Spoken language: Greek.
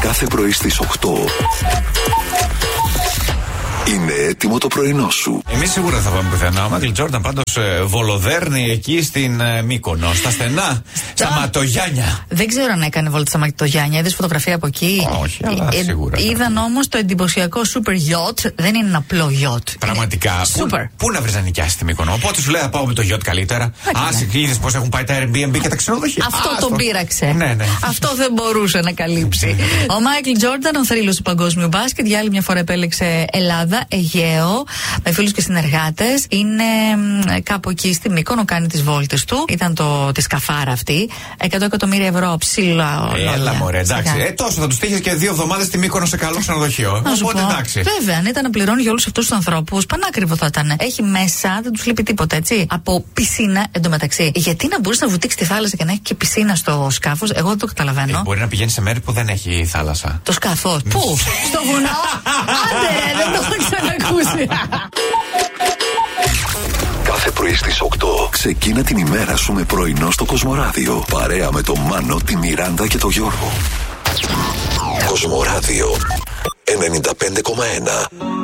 Κάθε πρωί στις 8. Είναι έτοιμο το πρωινό σου. Εμείς σίγουρα θα πάμε πουθενά. Ο Μάικλ Τζόρνταν πάντως βολοδέρνει εκεί στην Μύκονο, στα στενά, στα Ματογιάννια. Δεν ξέρω αν έκανε βόλτα στα Ματογιάννια. Είδες φωτογραφία από εκεί? Όχι, αλλά σίγουρα. Είδαν όμως το εντυπωσιακό super yacht. Δεν είναι ένα απλό yacht. Πραγματικά. Πού να βρεις να νοικιάσεις στη Μύκονο? Οπότε σου λέει θα πάω με το yacht καλύτερα. Είδες πώς έχουν πάει τα Airbnb και τα ξενοδοχεία. Αυτό τον πείραξε. Ναι. Αυτό δεν μπορούσε να καλύψει. Ο Μάικλ Τζόρνταν, ο θρύλος του παγκόσμιου μπάσκετ, για άλλη μια φορά επέλεξε Ελλάδα. Αιγαίο, με φίλους και συνεργάτες. Είναι κάπου εκεί στη Μύκονο, κάνει τις βόλτες του. Ήταν τη σκαφάρα αυτή. 100 εκατομμύρια ευρώ ψηλά. Έλα μωρέ, εντάξει. Τόσο θα τους τύχεις και 2 εβδομάδες στη Μύκονο σε καλό ξενοδοχείο. Οπότε εντάξει. Βέβαια, αν ήταν να πληρώνει για όλους αυτούς τους ανθρώπους, πανάκριβο θα ήταν. Έχει μέσα, δεν τους λείπει τίποτα, έτσι. Από πισίνα εντωμεταξύ. Γιατί να μπορείς να βουτήξεις τη θάλασσα και να έχει και πισίνα στο σκάφος, εγώ δεν το καταλαβαίνω. Μπορεί να πηγαίνει σε μέρη που δεν έχει θάλασσα. Το σκάφος. Πού? Στο βουνό? Άντε, δεν το έχω ξανακούσει. Κάθε πρωί στις 8 ξεκίνα την ημέρα σου με πρωινό στο Κοσμοράδιο. Παρέα με τον Μάνο, τη Μιράντα και τον Γιώργο. Κοσμοράδιο 95,1.